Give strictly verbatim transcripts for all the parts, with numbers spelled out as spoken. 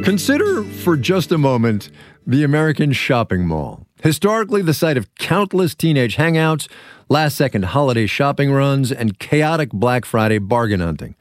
Consider for just a moment the American shopping mall. Historically, the site of countless teenage hangouts, last-second holiday shopping runs, and chaotic Black Friday bargain hunting.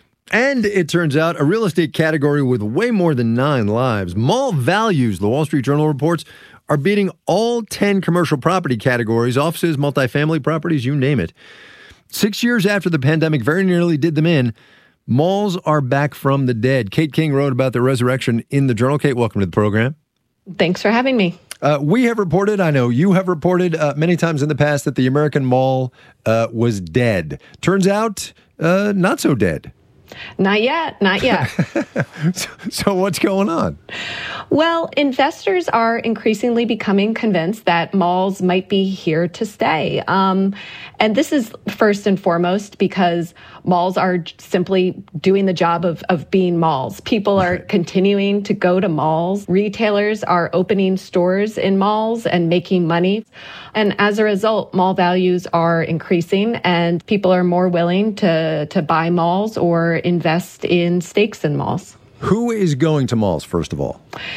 And it turns out a real estate category with way more than nine lives. Mall values, the Wall Street Journal reports, are beating all ten commercial property categories, offices, multifamily properties, you name it. Six years after the pandemic very nearly did them in, malls are back from the dead. Kate King wrote about the resurrection in the Journal. Kate, welcome to the program. Thanks for having me. Uh, we have reported, I know you have reported uh, many times in the past that the American mall uh, was dead. Turns out, uh, not so dead. Not yet, not yet. so, so what's going on? Well, investors are increasingly becoming convinced that malls might be here to stay. Um, and this is first and foremost because malls are simply doing the job of, of being malls. People are right. continuing to go to malls. Retailers are opening stores in malls and making money. And as a result, mall values are increasing and people are more willing to, to buy malls or invest in stakes in malls. Who is going to malls, first of all?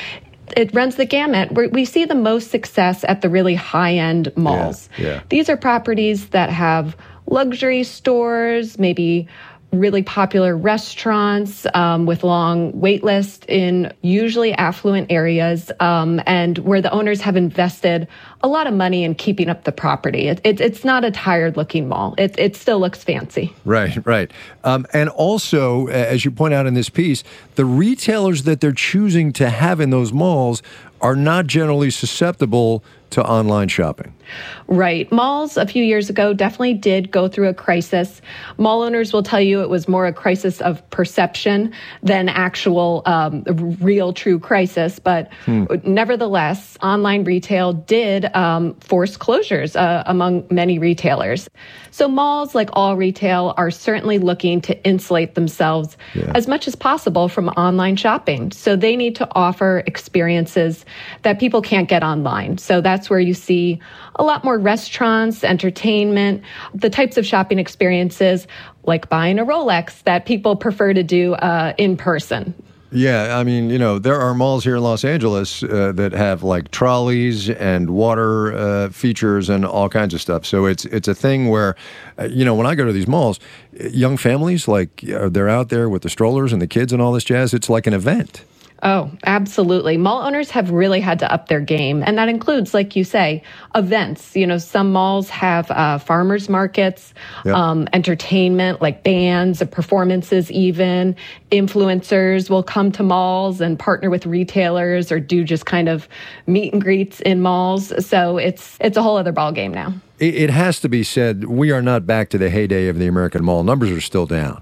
It runs the gamut. We're, we see the most success at the really high-end malls. Yeah, yeah. These are properties that have luxury stores, maybe really popular restaurants um, with long wait lists in usually affluent areas, um, and where the owners have invested a lot of money in keeping up the property. It, it, it's not a tired-looking mall. It, it still looks fancy. Right, right. Um, and also, as you point out in this piece, the retailers that they're choosing to have in those malls are not generally susceptible to online shopping. Right. Malls a few years ago definitely did go through a crisis. Mall owners will tell you it was more a crisis of perception than actual um, real true crisis. But hmm. nevertheless, online retail did um, force closures uh, among many retailers. So malls, like all retail, are certainly looking to insulate themselves yeah. as much as possible from online shopping. So they need to offer experiences that people can't get online. So that's where you see a lot more restaurants, entertainment, the types of shopping experiences like buying a Rolex that people prefer to do uh, in person. Yeah, I mean, you know, there are malls here in Los Angeles uh, that have like trolleys and water uh, features and all kinds of stuff. So it's it's a thing where, uh, you know, when I go to these malls, young families, like uh, they're out there with the strollers and the kids and all this jazz. It's like an event. Oh, absolutely. Mall owners have really had to up their game. And that includes, like you say, events. You know, some malls have uh, farmers markets, yep. um, entertainment, like bands, performances even. Influencers will come to malls and partner with retailers or do just kind of meet and greets in malls. So it's it's a whole other ballgame now. It, it has to be said, we are not back to the heyday of the American mall. Numbers are still down.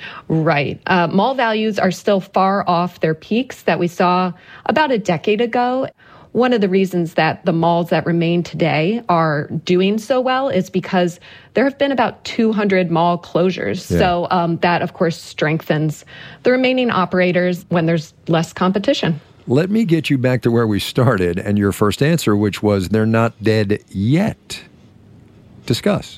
Right. Uh, mall values are still far off their peaks that we saw about a decade ago. One of the reasons that the malls that remain today are doing so well is because there have been about two hundred mall closures. Yeah. So um, that, of course, strengthens the remaining operators when there's less competition. Let me get you back to where we started and your first answer, which was they're not dead yet. Discuss.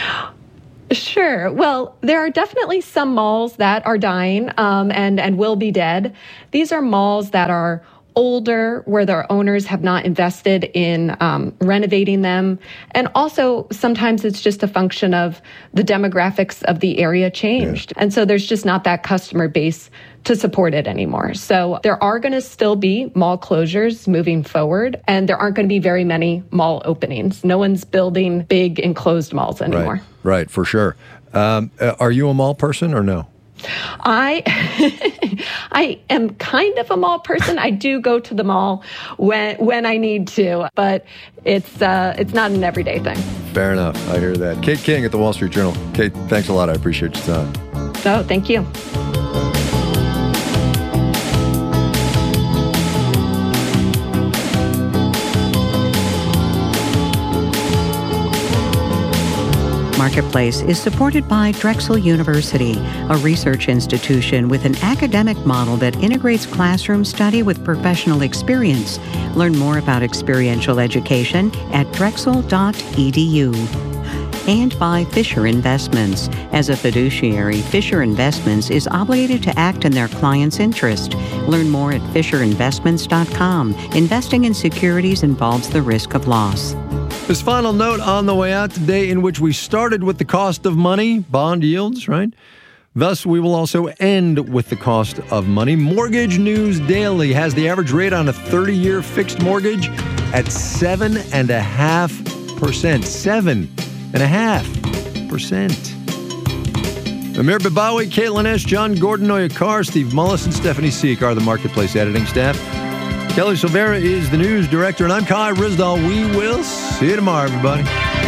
Sure. Well, there are definitely some malls that are dying um, and, and will be dead. These are malls that are older, where their owners have not invested in um, renovating them. And also, sometimes it's just a function of the demographics of the area changed. Yeah. And so there's just not that customer base to support it anymore. So there are going to still be mall closures moving forward, and there aren't going to be very many mall openings. No one's building big enclosed malls anymore. Right, right, for sure. Um, are you a mall person or no? I I am kind of a mall person. I do go to the mall when when I need to, but it's uh, it's not an everyday thing. Fair enough. I hear that. Kate King at the Wall Street Journal. Kate, thanks a lot. I appreciate your time. Oh, thank you. Marketplace is supported by Drexel University, a research institution with an academic model that integrates classroom study with professional experience. Learn more about experiential education at drexel dot e d u. and by Fisher Investments. As a fiduciary, Fisher Investments is obligated to act in their client's interest. Learn more at fisher investments dot com. Investing in securities involves the risk of loss. This final note on the way out today, in which we started with the cost of money, bond yields, right? Thus, we will also end with the cost of money. Mortgage News Daily has the average rate on a thirty-year fixed mortgage at seven and a half percent. Seven and a half percent. Amir Babawi, Caitlin Esch, John Gordon, Noya Carr, Steve Mullis, and Stephanie Seek are the Marketplace editing staff. Kelly Silvera is the news director, and I'm Kai Rizdal. We will see you tomorrow, everybody.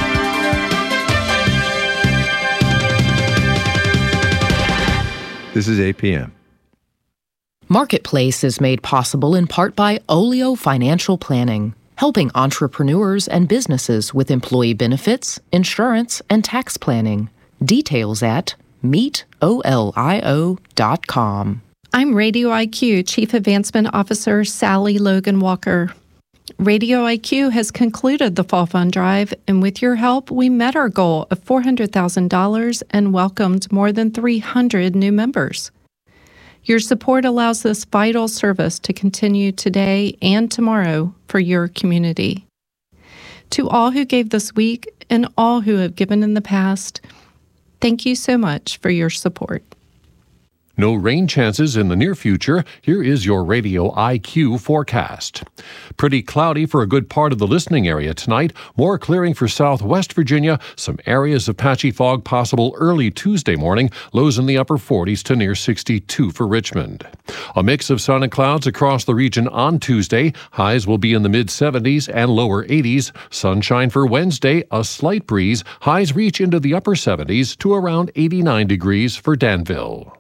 This is eight p.m. Marketplace is made possible in part by Olio Financial Planning, helping entrepreneurs and businesses with employee benefits, insurance, and tax planning. Details at meet olio dot com. I'm Radio I Q Chief Advancement Officer Sally Logan Walker. Radio I Q has concluded the Fall Fund Drive, and with your help, we met our goal of four hundred thousand dollars and welcomed more than three hundred new members. Your support allows this vital service to continue today and tomorrow for your community. To all who gave this week and all who have given in the past, thank you so much for your support. No rain chances in the near future. Here is your Radio I Q forecast. Pretty cloudy for a good part of the listening area tonight. More clearing for southwest Virginia. Some areas of patchy fog possible early Tuesday morning. Lows in the upper forties to near sixty-two for Richmond. A mix of sun and clouds across the region on Tuesday. Highs will be in the mid-seventies and lower eighties. Sunshine for Wednesday. A slight breeze. Highs reach into the upper seventies to around eighty-nine degrees for Danville.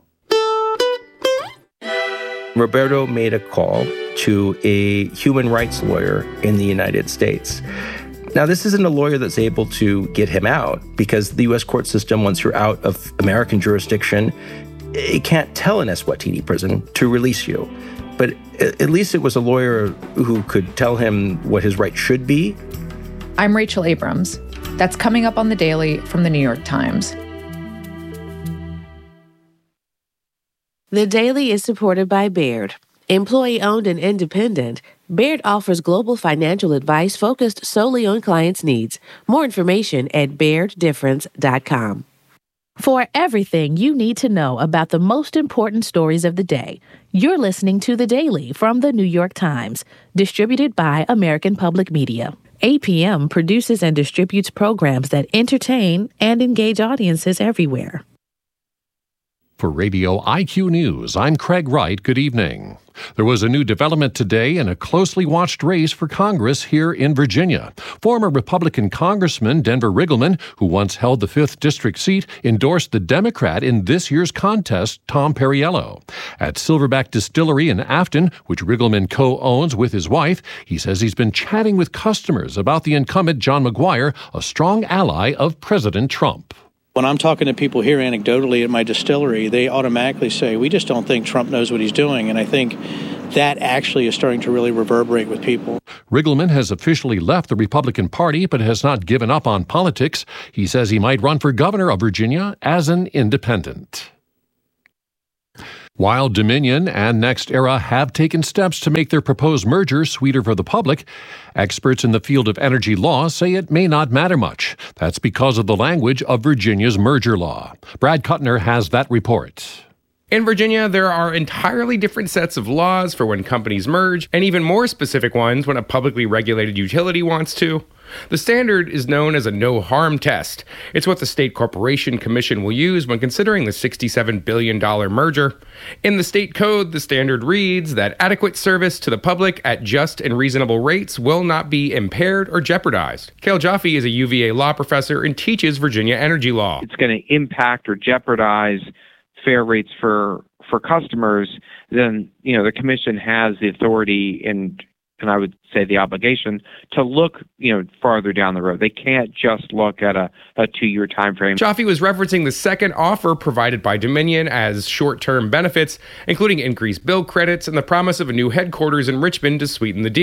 Roberto made a call to a human rights lawyer in the United States. Now, this isn't a lawyer that's able to get him out because the U S court system, once you're out of American jurisdiction, it can't tell an Eswatini prison to release you. But at least it was a lawyer who could tell him what his rights should be. I'm Rachel Abrams. That's coming up on The Daily from The New York Times. The Daily is supported by Baird. Employee-owned and independent, Baird offers global financial advice focused solely on clients' needs. More information at baird difference dot com. For everything you need to know about the most important stories of the day, you're listening to The Daily from The New York Times, distributed by American Public Media. A P M produces and distributes programs that entertain and engage audiences everywhere. For Radio I Q News, I'm Craig Wright. Good evening. There was a new development today in a closely watched race for Congress here in Virginia. Former Republican Congressman Denver Riggleman, who once held the fifth District seat, endorsed the Democrat in this year's contest, Tom Perriello. At Silverback Distillery in Afton, which Riggleman co-owns with his wife, he says he's been chatting with customers about the incumbent John McGuire, a strong ally of President Trump. When I'm talking to people here anecdotally at my distillery, they automatically say, we just don't think Trump knows what he's doing. And I think that actually is starting to really reverberate with people. Riggleman has officially left the Republican Party, but has not given up on politics. He says he might run for governor of Virginia as an independent. While Dominion and NextEra have taken steps to make their proposed merger sweeter for the public, experts in the field of energy law say it may not matter much. That's because of the language of Virginia's merger law. Brad Kuttner has that report. In Virginia, there are entirely different sets of laws for when companies merge, and even more specific ones when a publicly regulated utility wants to. The standard is known as a no-harm test. It's what the State Corporation Commission will use when considering the sixty-seven billion dollars merger. In the state code, the standard reads that adequate service to the public at just and reasonable rates will not be impaired or jeopardized. Cale Jaffe is a U V A law professor and teaches Virginia energy law. It's going to impact or jeopardize fair rates for for customers. Then, you know, the commission has the authority and and I would say the obligation to look, you know, farther down the road. They can't just look at a, a two-year time frame. Jaffe was referencing the second offer provided by Dominion as short-term benefits, including increased bill credits and the promise of a new headquarters in Richmond to sweeten the deal.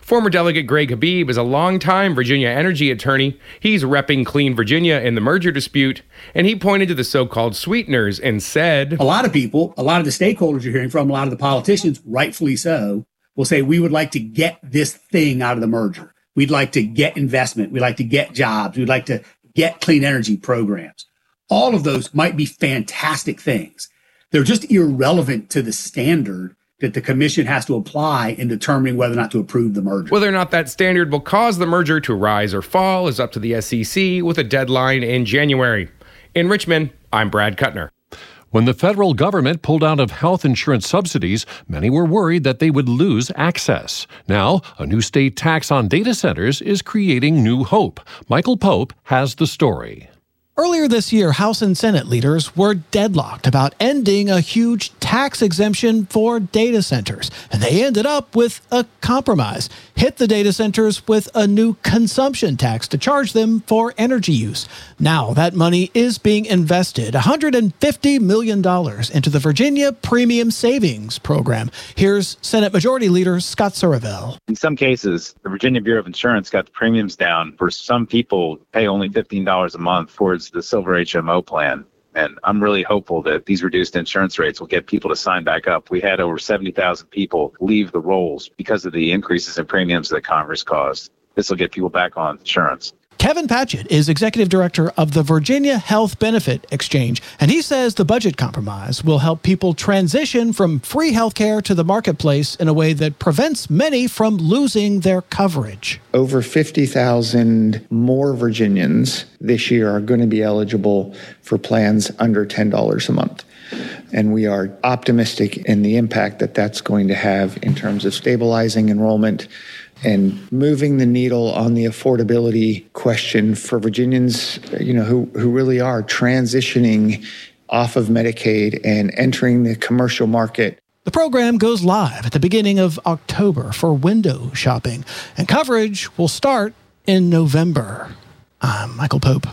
Former Delegate Greg Habib is a longtime Virginia energy attorney. He's repping Clean Virginia in the merger dispute, and he pointed to the so-called sweeteners and said, a lot of people, a lot of the stakeholders you're hearing from, a lot of the politicians, rightfully so, will say, we would like to get this thing out of the merger. We'd like to get investment. We'd like to get jobs. We'd like to get clean energy programs. All of those might be fantastic things. They're just irrelevant to the standard that the commission has to apply in determining whether or not to approve the merger. Whether or not that standard will cause the merger to rise or fall is up to the S E C with a deadline in January. In Richmond, I'm Brad Kuttner. When the federal government pulled out of health insurance subsidies, many were worried that they would lose access. Now, a new state tax on data centers is creating new hope. Michael Pope has the story. Earlier this year, House and Senate leaders were deadlocked about ending a huge tax exemption for data centers, and they ended up with a compromise. Hit the data centers with a new consumption tax to charge them for energy use. Now that money is being invested, one hundred fifty million dollars, into the Virginia Premium Savings Program. Here's Senate Majority Leader Scott Surreville. In some cases, the Virginia Bureau of Insurance got the premiums down. For some people, pay only fifteen dollars a month towards the Silver H M O plan. And I'm really hopeful that these reduced insurance rates will get people to sign back up. We had over seventy thousand people leave the rolls because of the increases in premiums that Congress caused. This will get people back on insurance. Kevin Patchett is executive director of the Virginia Health Benefit Exchange, and he says the budget compromise will help people transition from free health care to the marketplace in a way that prevents many from losing their coverage. Over fifty thousand more Virginians this year are going to be eligible for plans under ten dollars a month. And we are optimistic in the impact that that's going to have in terms of stabilizing enrollment and moving the needle on the affordability question for Virginians, you know, who, who really are transitioning off of Medicaid and entering the commercial market. The program goes live at the beginning of October for window shopping, and coverage will start in November. I'm Michael Pope.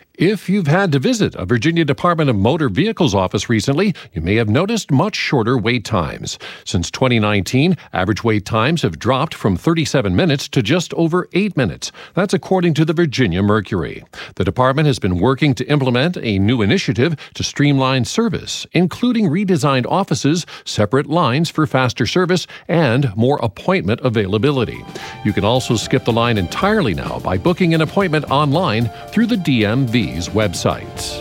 If you've had to visit a Virginia Department of Motor Vehicles office recently, you may have noticed much shorter wait times. Since twenty nineteen, average wait times have dropped from thirty-seven minutes to just over eight minutes. That's according to the Virginia Mercury. The department has been working to implement a new initiative to streamline service, including redesigned offices, separate lines for faster service, and more appointment availability. You can also skip the line entirely now by booking an appointment online through the D M V websites.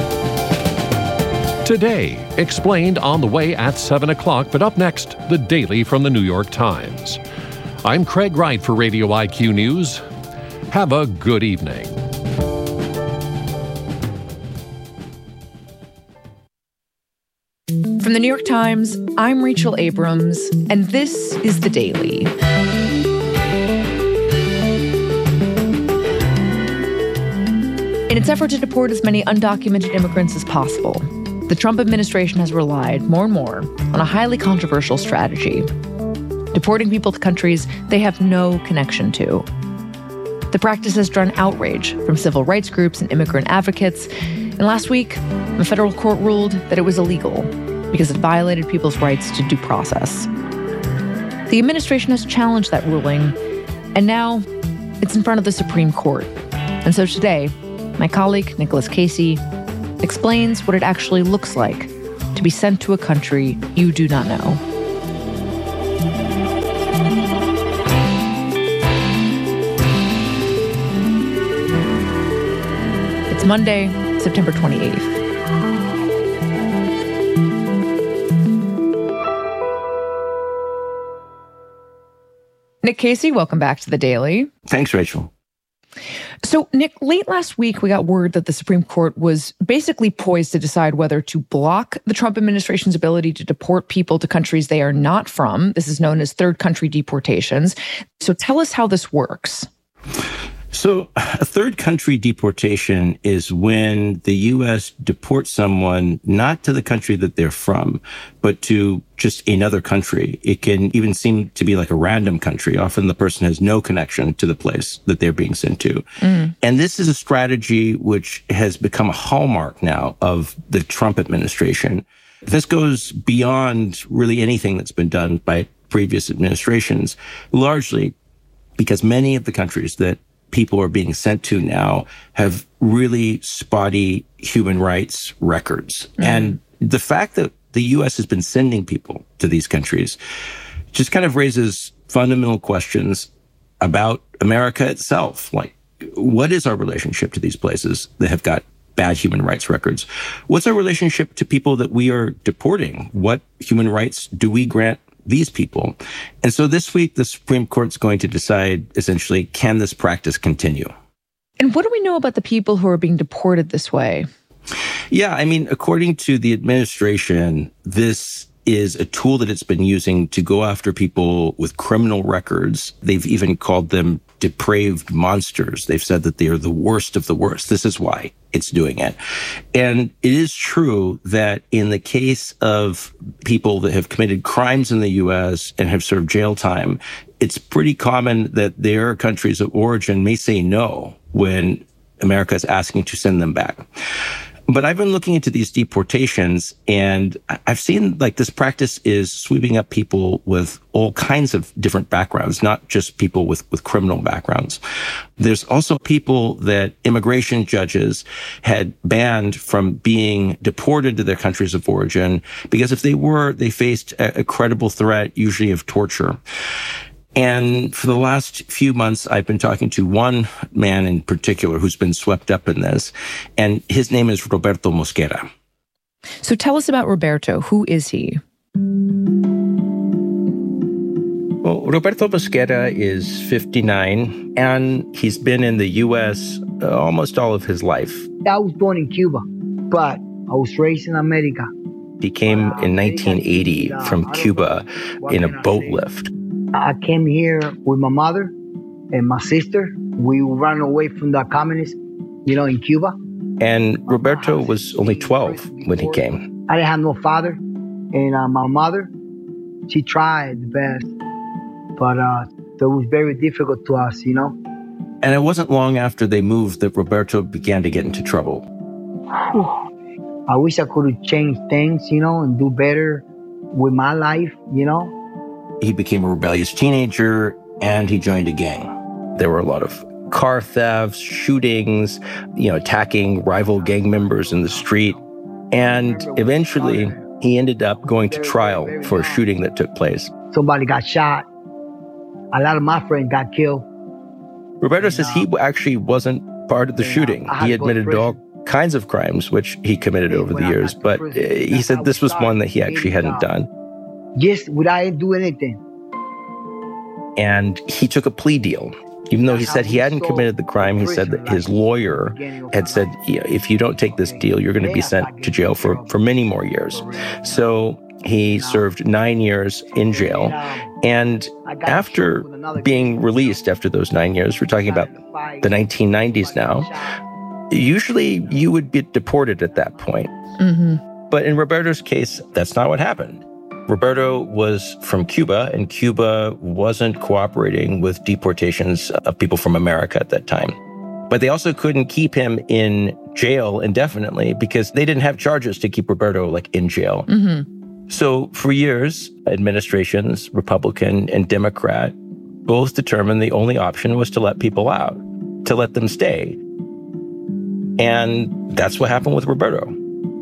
Today, explained on the way at seven o'clock, but up next, the Daily from the New York Times. I'm Craig Wright for Radio I Q News. Have a good evening. From the New York Times, I'm Rachel Abrams, and this is The Daily. In its effort to deport as many undocumented immigrants as possible, the Trump administration has relied more and more on a highly controversial strategy: deporting people to countries they have no connection to. The practice has drawn outrage from civil rights groups and immigrant advocates, and last week, a federal court ruled that it was illegal because it violated people's rights to due process. The administration has challenged that ruling, and now it's in front of the Supreme Court. And so today, my colleague, Nicholas Casey, explains what it actually looks like to be sent to a country you do not know. It's Monday, September twenty-eighth. Nick Casey, welcome back to The Daily. Thanks, Rachel. So, Nick, late last week, we got word that the Supreme Court was basically poised to decide whether to block the Trump administration's ability to deport people to countries they are not from. This is known as third country deportations. So tell us how this works. So a third country deportation is when the U S deports someone not to the country that they're from, but to just another country. It can even seem to be like a random country. Often the person has no connection to the place that they're being sent to. Mm. And this is a strategy which has become a hallmark now of the Trump administration. This goes beyond really anything that's been done by previous administrations. Largely, because many of the countries that people are being sent to now have really spotty human rights records. Mm-hmm. And the fact that the U S has been sending people to these countries just kind of raises fundamental questions about America itself. Like, what is our relationship to these places that have got bad human rights records? What's our relationship to people that we are deporting? What human rights do we grant these people? And so this week, the Supreme Court's going to decide, essentially, can this practice continue? And what do we know about the people who are being deported this way? Yeah, I mean, according to the administration, this is a tool that it's been using to go after people with criminal records. They've even called them depraved monsters. They've said that they are the worst of the worst. This is why it's doing it. And it is true that in the case of people that have committed crimes in the U S and have served jail time, it's pretty common that their countries of origin may say no when America is asking to send them back. But I've been looking into these deportations, and I've seen like this practice is sweeping up people with all kinds of different backgrounds, not just people with, with criminal backgrounds. There's also people that immigration judges had banned from being deported to their countries of origin because if they were, they faced a, a credible threat, usually of torture. And for the last few months, I've been talking to one man in particular who's been swept up in this, and his name is Roberto Mosquera. So tell us about Roberto. Who is he? Well, Roberto Mosquera is fifty-nine, and he's been in the U S uh, almost all of his life. I was born in Cuba, but I was raised in America. He came in nineteen eighty from Cuba in a boat lift. I came here with my mother and my sister. We ran away from the communists, you know, in Cuba. And Roberto was only twelve when he came. I didn't have no father. And uh, my mother, she tried the best. But uh, it was very difficult to us, you know. And it wasn't long after they moved that Roberto began to get into trouble. I wish I could have changed things, you know, and do better with my life, you know. He became a rebellious teenager, and he joined a gang. There were a lot of car thefts, shootings, you know, attacking rival gang members in the street. And eventually, he ended up going to trial for a shooting that took place. Somebody got shot. A lot of my friends got killed. Roberto says he actually wasn't part of the shooting. He admitted to all kinds of crimes, which he committed over the years, but he said this was one that he actually hadn't done. Just without doing anything. And he took a plea deal. Even though he said he hadn't committed the crime, he said that his lawyer had said, yeah, if you don't take this deal, you're going to be sent to jail for, for many more years. So he served nine years in jail. And after being released after those nine years, we're talking about the nineteen nineties now, usually you would be deported at that point. Mm-hmm. But in Roberto's case, that's not what happened. Roberto was from Cuba, and Cuba wasn't cooperating with deportations of people from America at that time. But they also couldn't keep him in jail indefinitely because they didn't have charges to keep Roberto like in jail. Mm-hmm. So for years, administrations, Republican and Democrat, both determined the only option was to let people out, to let them stay. And that's what happened with Roberto.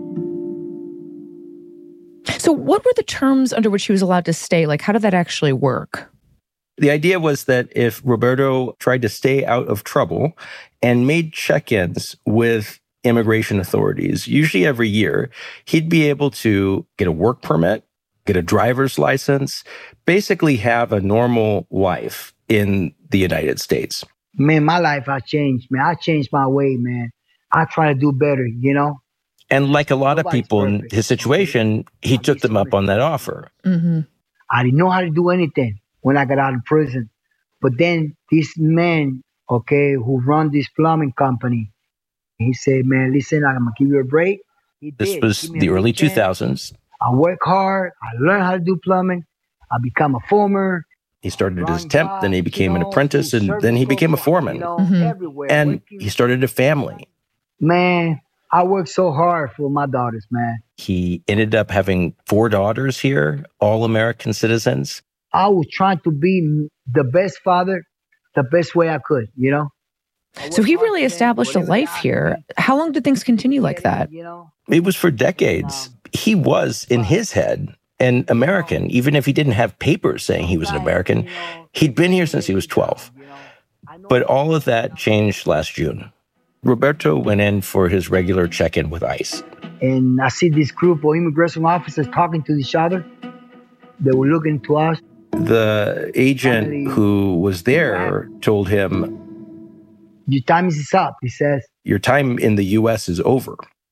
So what were the terms under which he was allowed to stay? Like, how did that actually work? The idea was that if Roberto tried to stay out of trouble and made check-ins with immigration authorities, usually every year, he'd be able to get a work permit, get a driver's license, basically have a normal life in the United States. Man, my life has changed, man. I changed my way, man. I try to do better, you know? And like a lot of people in his situation, he took them up on that offer. Mm-hmm. I didn't know how to do anything when I got out of prison. But then this man, okay, who run this plumbing company, he said, man, listen, I'm going to give you a break. He this did. was the early two thousands. I work hard. I learned how to do plumbing. I become a foreman. He started as temp, then he became an apprentice, and then he became a foreman. Mm-hmm. And he started a family. Man, I worked so hard for my daughters, man. He ended up having four daughters here, all American citizens. I was trying to be the best father the best way I could, you know? So he really established a life here. How long did things continue like that? It was for decades. He was, in his head, an American, even if he didn't have papers saying he was an American. He'd been here since he was twelve. But all of that changed last June. Roberto went in for his regular check-in with ICE. And I see this group of immigration officers talking to each other. They were looking to us. The agent who was there told him, "Your time is up," he says. "Your time in the U S is over."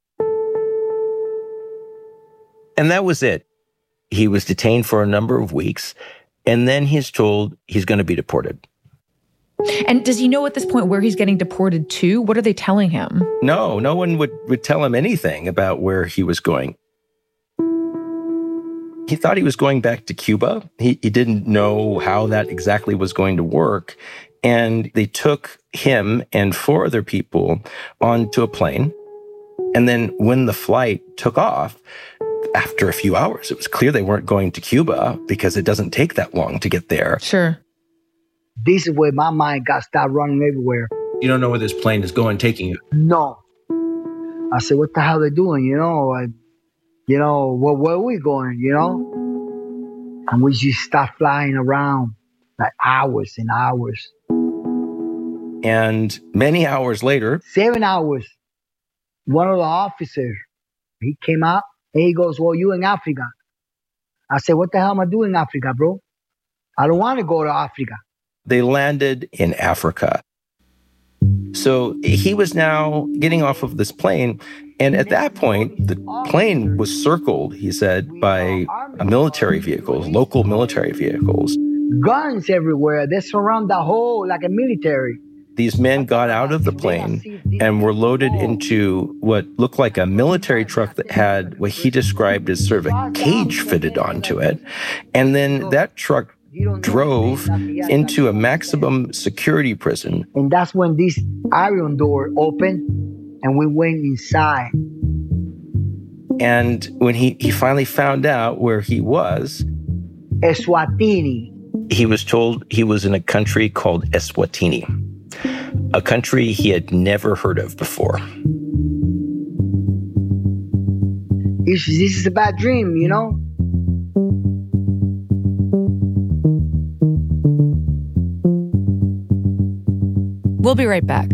And that was it. He was detained for a number of weeks, and then he's told he's going to be deported. And does he know at this point where he's getting deported to? What are they telling him? No, no one would, would tell him anything about where he was going. He thought he was going back to Cuba. He, he didn't know how that exactly was going to work. And they took him and four other people onto a plane. And then when the flight took off, after a few hours, it was clear they weren't going to Cuba because it doesn't take that long to get there. Sure. This is where my mind got started running everywhere. You don't know where this plane is going, taking you. No. I said, what the hell are they doing? You know, like, you know, where, where are we going, you know? And we just start flying around like hours and hours. And many hours later, seven hours, one of the officers, he came out and he goes, "Well, you in Africa." I said, "What the hell am I doing in Africa, bro? I don't want to go to Africa." They landed in Africa. So he was now getting off of this plane. And at that point, the plane was circled, he said, by military vehicles, local military vehicles. Guns everywhere. They surround the whole, like a military. These men got out of the plane and were loaded into what looked like a military truck that had what he described as sort of a cage fitted onto it. And then that truck drove into a maximum security prison. And that's when this iron door opened and we went inside. And when he, he finally found out where he was, Eswatini. He was told he was in a country called Eswatini, a country he had never heard of before. This is a bad dream, you know? We'll be right back.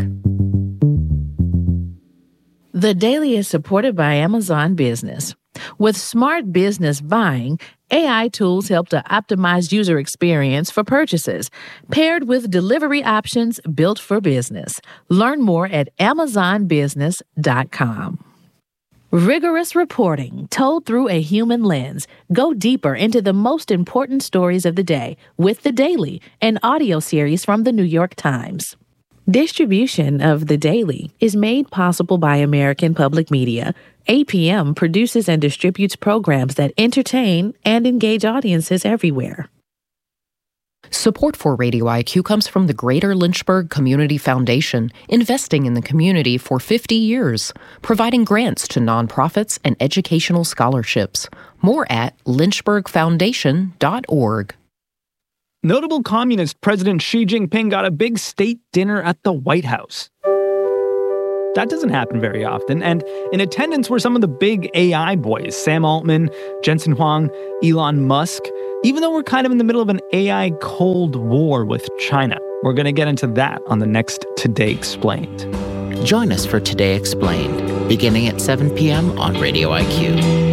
The Daily is supported by Amazon Business. With smart business buying, A I tools help to optimize user experience for purchases, paired with delivery options built for business. Learn more at amazon business dot com. Rigorous reporting told through a human lens. Go deeper into the most important stories of the day with The Daily, an audio series from the New York Times. Distribution of The Daily is made possible by American Public Media. A P M produces and distributes programs that entertain and engage audiences everywhere. Support for Radio I Q comes from the Greater Lynchburg Community Foundation, investing in the community for fifty years, providing grants to nonprofits and educational scholarships. More at lynchburg foundation dot org. Notable communist President Xi Jinping got a big state dinner at the White House. That doesn't happen very often, and in attendance were some of the big A I boys, Sam Altman, Jensen Huang, Elon Musk, even though we're kind of in the middle of an A I Cold War with China. We're going to get into that on the next Today Explained. Join us for Today Explained, beginning at seven p.m. on Radio I Q.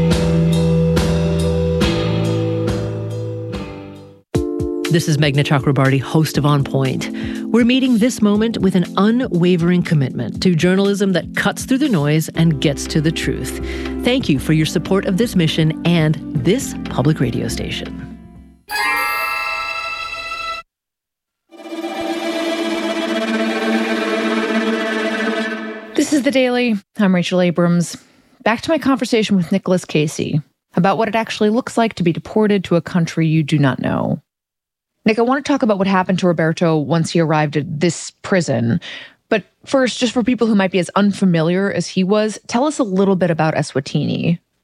This is Meghna Chakrabarty, host of On Point. We're meeting this moment with an unwavering commitment to journalism that cuts through the noise and gets to the truth. Thank you for your support of this mission and this public radio station. This is The Daily. I'm Rachel Abrams. Back to my conversation with Nicholas Casey about what it actually looks like to be deported to a country you do not know. Nick, I want to talk about what happened to Roberto once he arrived at this prison. But first, just for people who might be as unfamiliar as he was, tell us a little bit about Eswatini.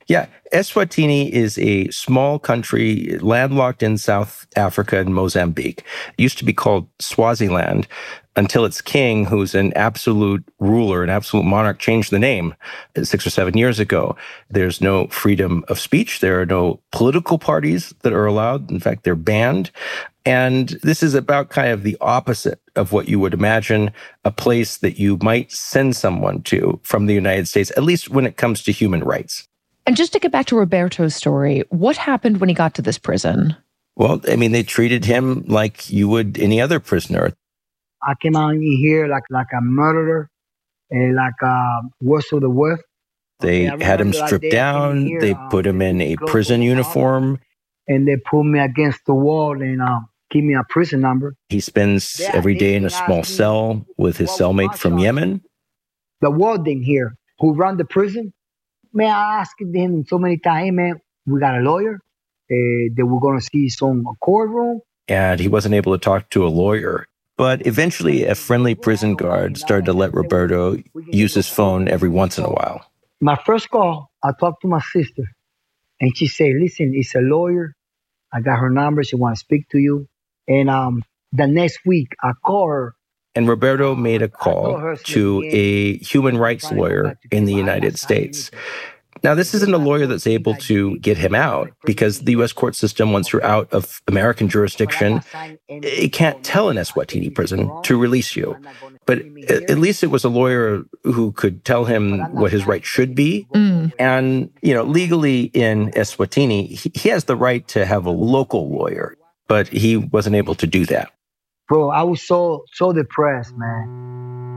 Yeah, Eswatini is a small country landlocked in South Africa and Mozambique. It used to be called Swaziland until its king, who's an absolute ruler, an absolute monarch, changed the name six or seven years ago. There's no freedom of speech. There are no political parties that are allowed. In fact, they're banned. And this is about kind of the opposite of what you would imagine a place that you might send someone to from the United States, at least when it comes to human rights. And just to get back to Roberto's story, what happened when he got to this prison? Well, I mean, they treated him like you would any other prisoner. I came out in here like like a murderer, and like a worst of the worst. They had him stripped down. Here, they put him in a prison uniform. And they put me against the wall and uh, give me a prison number. He spends every day in a small cell with his cellmate from Yemen. The warden here, who run the prison, man, I asked him so many times, hey, man, we got a lawyer, uh, that we're going to see some courtroom. And he wasn't able to talk to a lawyer. But eventually, a friendly prison guard started to let Roberto use his phone every once in a while. My first call, I talked to my sister. And she said, listen, it's a lawyer. I got her number. She wants to speak to you. And um, the next week, I call her. And Roberto made a call to a human rights lawyer in the United States. Now, this isn't a lawyer that's able to get him out because the U S court system, once you're out of American jurisdiction, it can't tell an Eswatini prison to release you. But at least it was a lawyer who could tell him what his rights should be. Mm. And, you know, legally in Eswatini, he, he has the right to have a local lawyer, but he wasn't able to do that. Bro, I was so, so depressed, man.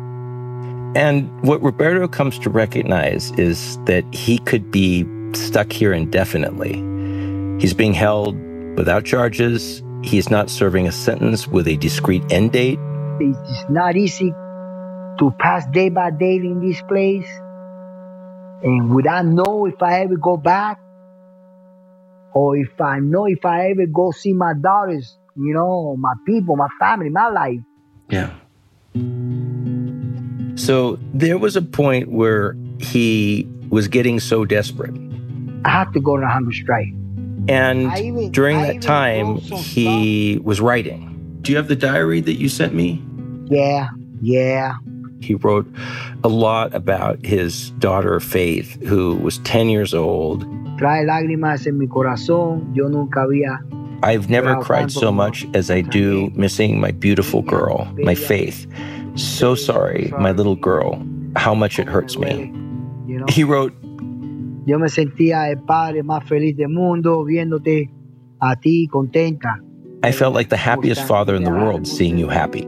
And what Roberto comes to recognize is that he could be stuck here indefinitely. He's being held without charges. He's not serving a sentence with a discrete end date. It's not easy to pass day by day in this place. And without know if I ever go back, or if I know if I ever go see my daughters, you know, my people, my family, my life. Yeah. So there was a point where he was getting so desperate. I had to go on a hunger strike. And even, during that time, he was writing. Do you have the diary that you sent me? Yeah, yeah. He wrote a lot about his daughter, Faith, who was ten years old. Trae lágrimas en mi corazón. Yo nunca había. I've never cried so much as I do missing my beautiful girl, my Faith. So sorry, my little girl, how much it hurts me. He wrote, Yo me sentía el padre más feliz del mundo viéndote a ti contenta. I felt like the happiest father in the world seeing you happy.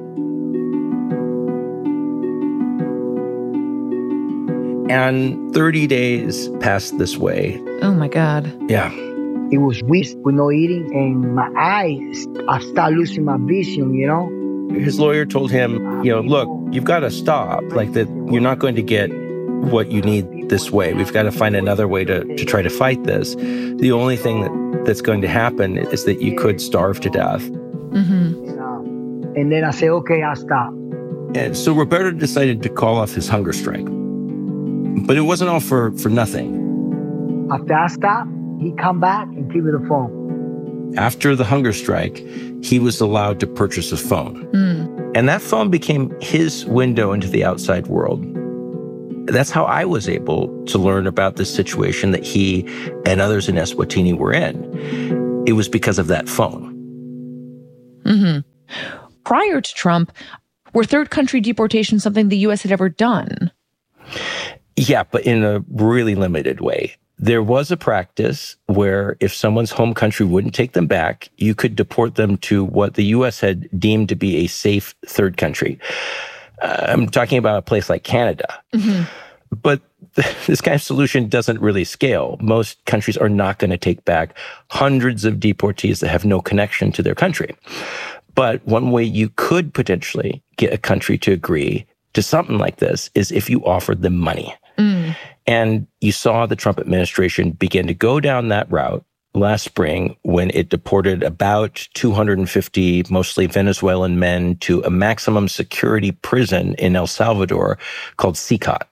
And thirty days passed this way. Oh my God. Yeah. It was weeks with no eating, and my eyes, I started losing my vision, you know? His lawyer told him, you know, look, you've got to stop. Like that, you're not going to get what you need this way. We've got to find another way to, to try to fight this. The only thing that, that's going to happen is that you could starve to death. Mm-hmm. And then I said, okay, I'll stop. And so Roberto decided to call off his hunger strike. But it wasn't all for, for nothing. After I stopped, he come back and give me the phone. After the hunger strike, he was allowed to purchase a phone. Mm. And that phone became his window into the outside world. That's how I was able to learn about this situation that he and others in Eswatini were in. It was because of that phone. Mm-hmm. Prior to Trump, were third country deportations something the U S had ever done? Yeah, but in a really limited way. There was a practice where if someone's home country wouldn't take them back, you could deport them to what the U S had deemed to be a safe third country. Uh, I'm talking about a place like Canada. Mm-hmm. But this kind of solution doesn't really scale. Most countries are not going to take back hundreds of deportees that have no connection to their country. But one way you could potentially get a country to agree to something like this is if you offered them money. Mm. And you saw the Trump administration begin to go down that route last spring when it deported about two hundred fifty mostly Venezuelan men to a maximum security prison in El Salvador called C I C A T.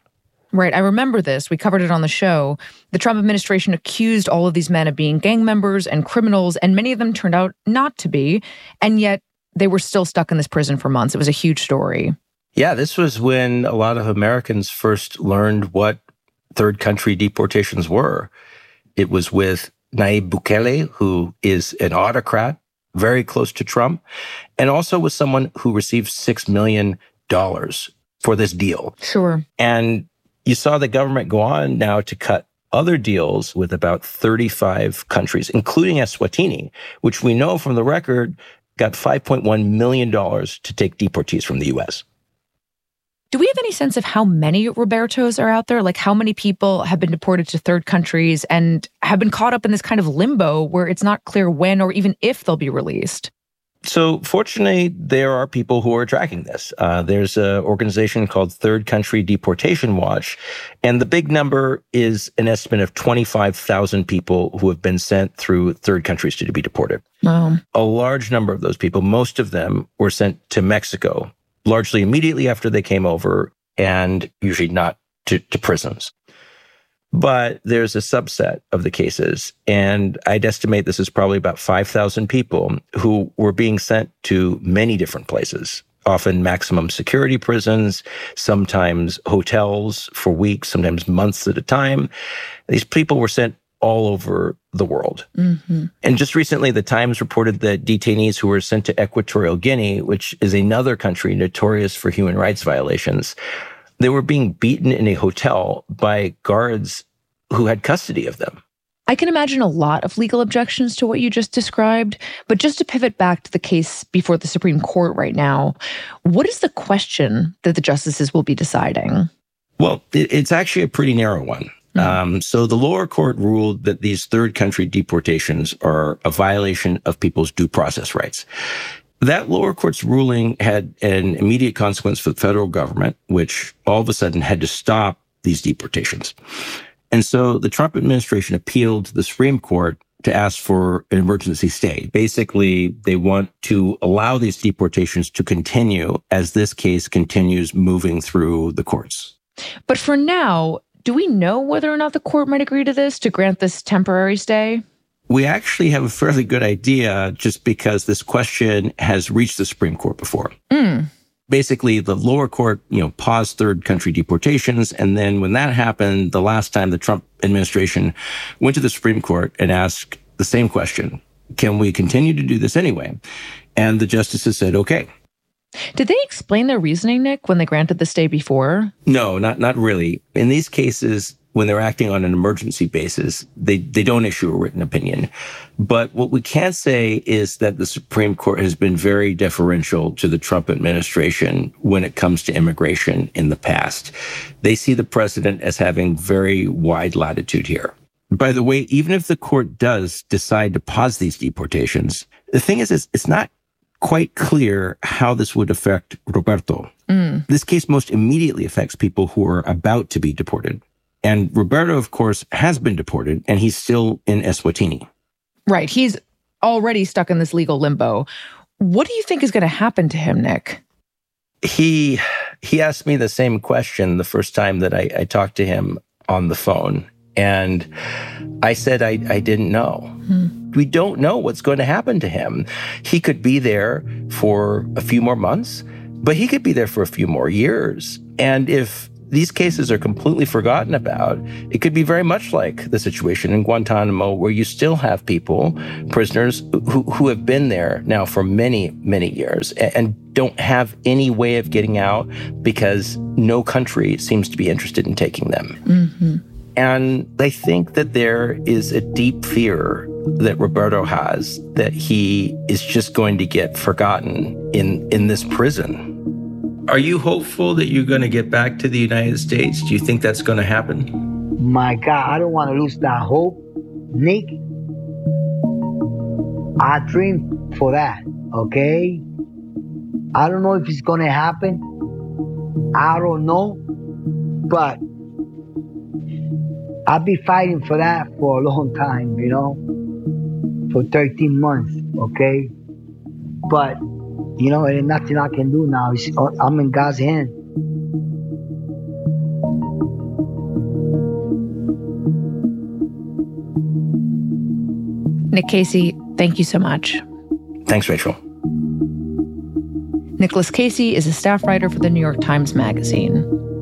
Right. I remember this. We covered it on the show. The Trump administration accused all of these men of being gang members and criminals, and many of them turned out not to be. And yet they were still stuck in this prison for months. It was a huge story. Yeah, this was when a lot of Americans first learned what third country deportations were. It was with Nayib Bukele, who is an autocrat, very close to Trump, and also with someone who received six million dollars for this deal. Sure. And you saw the government go on now to cut other deals with about thirty-five countries, including Eswatini, which we know from the record got five point one million dollars to take deportees from the U S. Do we have any sense of how many Robertos are out there? Like how many people have been deported to third countries and have been caught up in this kind of limbo where it's not clear when or even if they'll be released? So fortunately, there are people who are tracking this. Uh, there's an organization called Third Country Deportation Watch, and the big number is an estimate of twenty-five thousand people who have been sent through third countries to be deported. Wow. A large number of those people, most of them were sent to Mexico, largely immediately after they came over, and usually not to, to prisons. But there's a subset of the cases, and I'd estimate this is probably about five thousand people who were being sent to many different places, often maximum security prisons, sometimes hotels for weeks, sometimes months at a time. These people were sent all over the world. Mm-hmm. And just recently, the Times reported that detainees who were sent to Equatorial Guinea, which is another country notorious for human rights violations, they were being beaten in a hotel by guards who had custody of them. I can imagine a lot of legal objections to what you just described, but just to pivot back to the case before the Supreme Court right now, what is the question that the justices will be deciding? Well, it's actually a pretty narrow one. Mm-hmm. Um, so the lower court ruled that these third country deportations are a violation of people's due process rights. That lower court's ruling had an immediate consequence for the federal government, which all of a sudden had to stop these deportations. And so the Trump administration appealed to the Supreme Court to ask for an emergency stay. Basically, they want to allow these deportations to continue as this case continues moving through the courts. But for now, do we know whether or not the court might agree to this, to grant this temporary stay? We actually have a fairly good idea just because this question has reached the Supreme Court before. Mm. Basically, the lower court, you know, paused third country deportations. And then when that happened, the last time the Trump administration went to the Supreme Court and asked the same question, can we continue to do this anyway? And the justices said, okay. Did they explain their reasoning, Nick, when they granted the stay before? No, not not really. In these cases, when they're acting on an emergency basis, they, they don't issue a written opinion. But what we can say is that the Supreme Court has been very deferential to the Trump administration when it comes to immigration in the past. They see the president as having very wide latitude here. By the way, even if the court does decide to pause these deportations, the thing is, it's, it's not quite clear how this would affect Roberto. Mm. This case most immediately affects people who are about to be deported. And Roberto, of course, has been deported, and he's still in Eswatini. Right. He's already stuck in this legal limbo. What do you think is going to happen to him, Nick? He he asked me the same question the first time that I, I talked to him on the phone. And I said I, I didn't know. Hmm. We don't know what's going to happen to him. He could be there for a few more months, but he could be there for a few more years. And if these cases are completely forgotten about, it could be very much like the situation in Guantanamo, where you still have people, prisoners, who, who have been there now for many, many years and, and don't have any way of getting out because no country seems to be interested in taking them. Mm-hmm. And I think that there is a deep fear that Roberto has that he is just going to get forgotten in, in this prison. Are you hopeful that you're going to get back to the United States? Do you think that's going to happen? My God, I don't want to lose that hope. Nick, I dream for that, okay? I don't know if it's going to happen. I don't know. But I've been fighting for that for a long time, you know? For thirteen months, okay? But you know, there's nothing I can do now. It's, I'm in God's hand. Nick Casey, thank you so much. Thanks, Rachel. Nicholas Casey is a staff writer for the New York Times Magazine.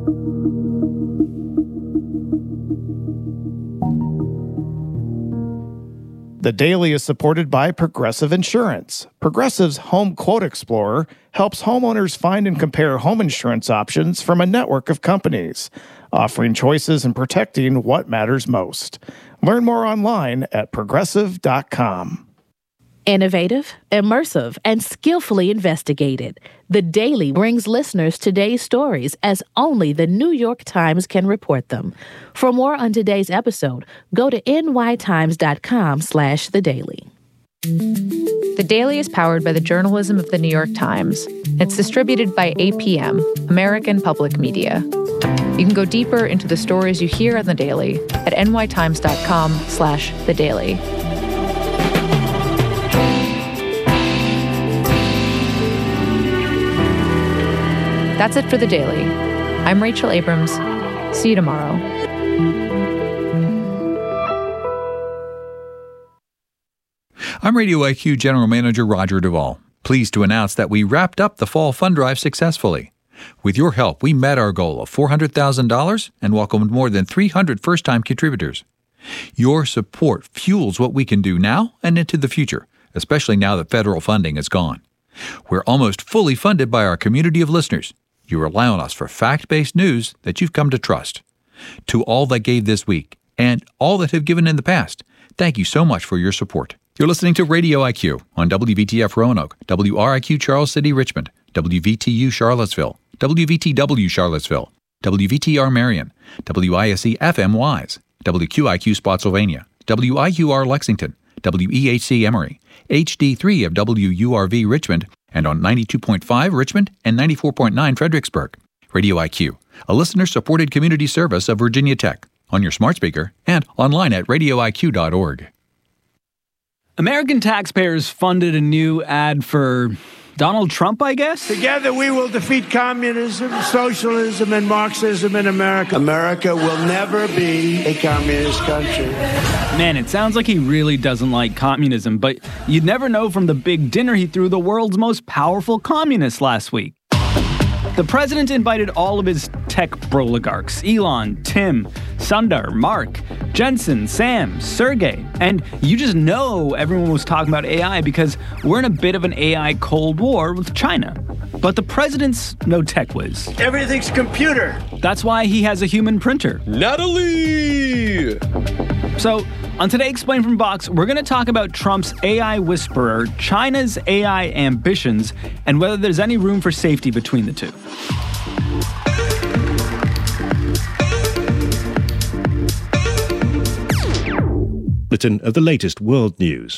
The Daily is supported by Progressive Insurance. Progressive's Home Quote Explorer helps homeowners find and compare home insurance options from a network of companies, offering choices and protecting what matters most. Learn more online at progressive dot com. Innovative, immersive, and skillfully investigated. The Daily brings listeners today's stories as only the New York Times can report them. For more on today's episode, go to n y times dot com slash the daily. The Daily is powered by the journalism of the New York Times. It's distributed by A P M, American Public Media. You can go deeper into the stories you hear on The Daily at n y times dot com slash the daily. That's it for The Daily. I'm Rachel Abrams. See you tomorrow. I'm Radio I Q General Manager Roger Duvall, pleased to announce that we wrapped up the Fall Fund Drive successfully. With your help, we met our goal of four hundred thousand dollars and welcomed more than three hundred first-time contributors. Your support fuels what we can do now and into the future, especially now that federal funding is gone. We're almost fully funded by our community of listeners. You rely on us for fact-based news that you've come to trust. To all that gave this week, and all that have given in the past, thank you so much for your support. You're listening to Radio I Q on W V T F Roanoke, W R I Q Charles City Richmond, W V T U Charlottesville, W V T W Charlottesville, W V T R Marion, W I S E F M Wise, W Q I Q Spotsylvania, W I Q R Lexington, W E H C Emory, H D three of W U R V Richmond, and on ninety-two point five Richmond and ninety-four point nine Fredericksburg. Radio I Q, a listener-supported community service of Virginia Tech, on your smart speaker and online at radio I Q dot org. American taxpayers funded a new ad for Donald Trump, I guess? Together we will defeat communism, socialism, and Marxism in America. America will never be a communist country. Man, it sounds like he really doesn't like communism, but you'd never know from the big dinner he threw the world's most powerful communists last week. The president invited all of his tech broligarchs, Elon, Tim, Sundar, Mark, Jensen, Sam, Sergey, and you just know everyone was talking about A I because we're in a bit of an A I Cold War with China. But the president's no tech whiz. Everything's computer. That's why he has a human printer. Natalie! So, on Today Explained from Vox, we're going to talk about Trump's A I whisperer, China's A I ambitions, and whether there's any room for safety between the two. Bulletin of the latest world news.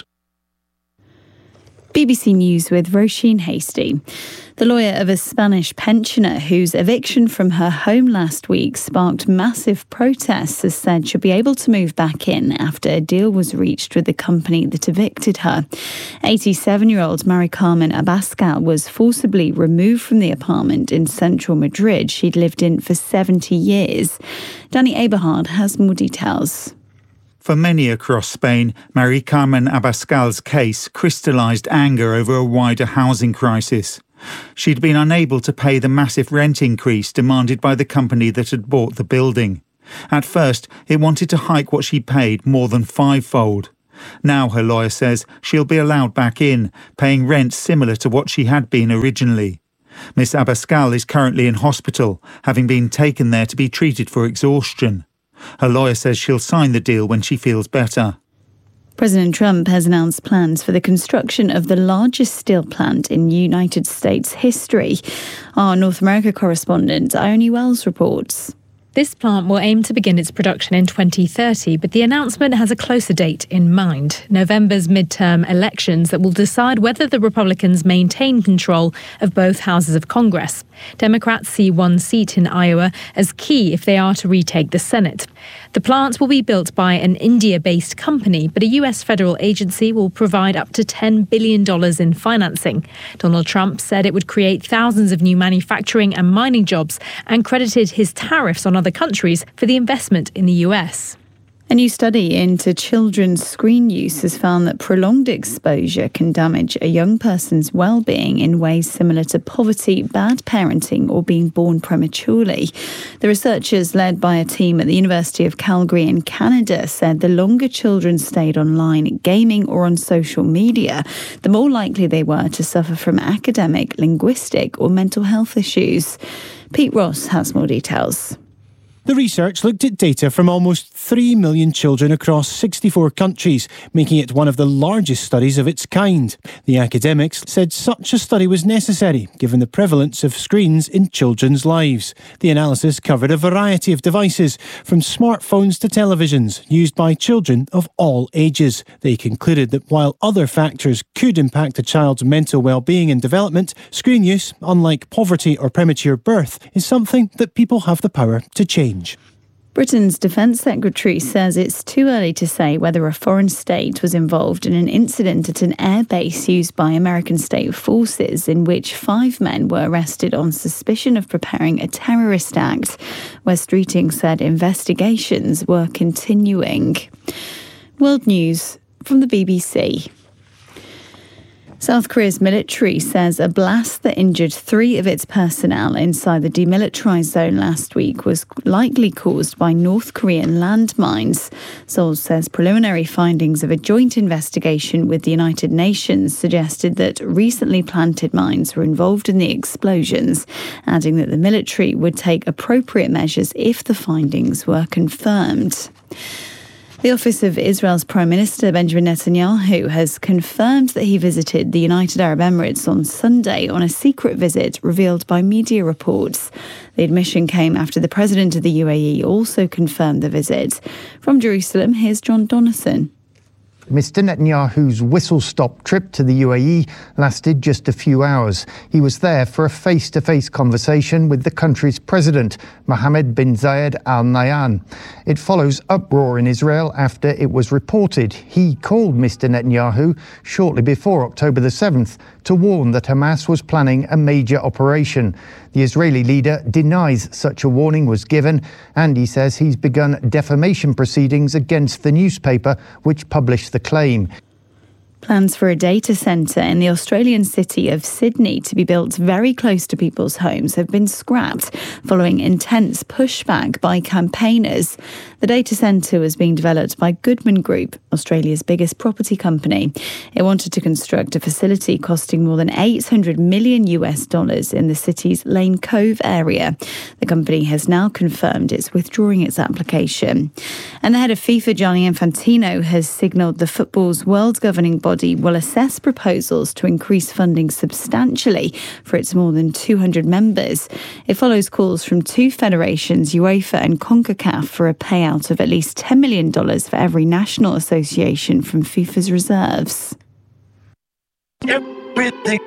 B B C News with Roisin Hasty. The lawyer of a Spanish pensioner whose eviction from her home last week sparked massive protests has said she'll be able to move back in after a deal was reached with the company that evicted her. eighty-seven-year-old Mari Carmen Abascal was forcibly removed from the apartment in central Madrid she'd lived in for seventy years. Danny Eberhard has more details. For many across Spain, Mari Carmen Abascal's case crystallised anger over a wider housing crisis. She'd been unable to pay the massive rent increase demanded by the company that had bought the building. At first, it wanted to hike what she paid more than fivefold. Now, her lawyer says, she'll be allowed back in, paying rent similar to what she had been originally. Miss Abascal is currently in hospital, having been taken there to be treated for exhaustion. Her lawyer says she'll sign the deal when she feels better. President Trump has announced plans for the construction of the largest steel plant in United States history. Our North America correspondent Ione Wells reports. This plant will aim to begin its production in twenty thirty, but the announcement has a closer date in mind, November's midterm elections that will decide whether the Republicans maintain control of both houses of Congress. Democrats see one seat in Iowa as key if they are to retake the Senate. The plant will be built by an India-based company, but a U S federal agency will provide up to ten billion dollars in financing. Donald Trump said it would create thousands of new manufacturing and mining jobs and credited his tariffs on other countries for the investment in the U S. A new study into children's screen use has found that prolonged exposure can damage a young person's well-being in ways similar to poverty, bad parenting, or being born prematurely. The researchers, led by a team at the University of Calgary in Canada, said the longer children stayed online, gaming or on social media, the more likely they were to suffer from academic, linguistic or mental health issues. Pete Ross has more details. The research looked at data from almost three million children across sixty-four countries, making it one of the largest studies of its kind. The academics said such a study was necessary, given the prevalence of screens in children's lives. The analysis covered a variety of devices, from smartphones to televisions, used by children of all ages. They concluded that while other factors could impact a child's mental well-being and development, screen use, unlike poverty or premature birth, is something that people have the power to change. Britain's Defence Secretary says it's too early to say whether a foreign state was involved in an incident at an air base used by American state forces in which five men were arrested on suspicion of preparing a terrorist act. West Streeting said investigations were continuing. World News from the B B C. South Korea's military says a blast that injured three of its personnel inside the demilitarized zone last week was likely caused by North Korean landmines. Seoul says preliminary findings of a joint investigation with the United Nations suggested that recently planted mines were involved in the explosions, adding that the military would take appropriate measures if the findings were confirmed. The office of Israel's Prime Minister Benjamin Netanyahu has confirmed that he visited the United Arab Emirates on Sunday on a secret visit revealed by media reports. The admission came after the President of the U A E also confirmed the visit. From Jerusalem, here's John Donison. Mister Netanyahu's whistle-stop trip to the U A E lasted just a few hours. He was there for a face-to-face conversation with the country's president, Mohammed bin Zayed Al Nahyan. It follows uproar in Israel after it was reported he called Mister Netanyahu shortly before October the seventh to warn that Hamas was planning a major operation. The Israeli leader denies such a warning was given, and he says he's begun defamation proceedings against the newspaper which published the claim. Plans for a data centre in the Australian city of Sydney to be built very close to people's homes have been scrapped following intense pushback by campaigners. The data centre was being developed by Goodman Group, Australia's biggest property company. It wanted to construct a facility costing more than eight hundred million US dollars in the city's Lane Cove area. The company has now confirmed it's withdrawing its application. And the head of FIFA, Gianni Infantino, has signalled the football's world governing body will assess proposals to increase funding substantially for its more than two hundred members. It follows calls from two federations, UEFA and CONCACAF, for a payout of at least ten million dollars for every national association from FIFA's reserves. Everything.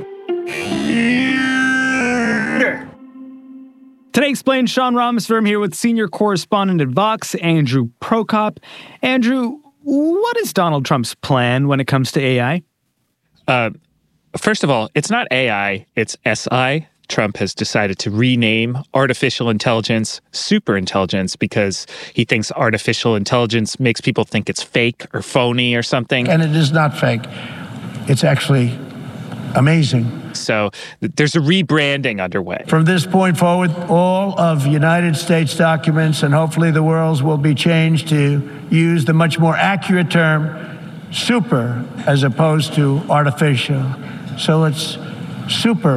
Today Explained, Sean Rameswaram here with senior correspondent at Vox, Andrew Prokop. Andrew, what is Donald Trump's plan when it comes to A I? Uh, first of all, it's not A I, it's S I. Trump has decided to rename artificial intelligence superintelligence because he thinks artificial intelligence makes people think it's fake or phony or something. And it is not fake. It's actually amazing. So there's a rebranding underway. From this point forward, all of United States documents and hopefully the world's will be changed to use the much more accurate term super as opposed to artificial. So it's super